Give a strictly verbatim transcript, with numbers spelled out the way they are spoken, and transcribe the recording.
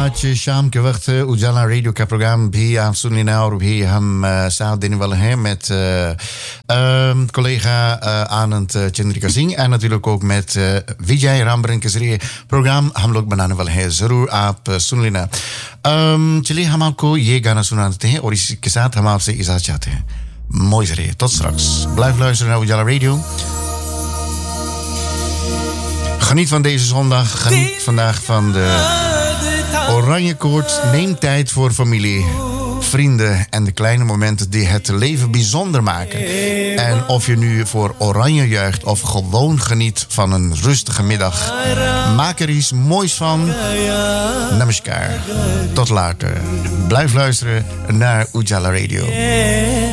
आज शाम के वक्त उजाला रेडियो का प्रोग्राम भी आप सुन लेना और भी हम साथ देने वाले हैं met uh, uh, collega uh, Anand Chandrika Singh en natuurlijk ook met uh, Vijay Rambran के जरिए प्रोग्राम हम लोग बनाने वाले हैं जरूर आप सुन लेना um, चलिए हम आपको ये गाना सुनाते हैं और इसके साथ हम आपसे इजाज़त चाहते हैं mooi zere tot straks blijf luisteren naar Ujala Radio. Geniet van deze zondag. Geniet vandaag van de Oranje Koord. Neem tijd voor familie, vrienden en de kleine momenten die het leven bijzonder maken. En of je nu voor Oranje juicht of gewoon geniet van een rustige middag. Maak er iets moois van. Namaskar. Tot later. Blijf luisteren naar Ujala Radio.